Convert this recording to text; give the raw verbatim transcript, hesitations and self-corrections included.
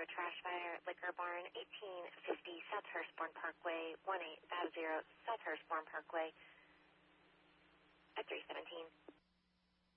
zero trash fire, Liquor Barn, eighteen fifty South Hurstbourne Parkway, one eight five zero South Hurstbourne Parkway at three seventeen.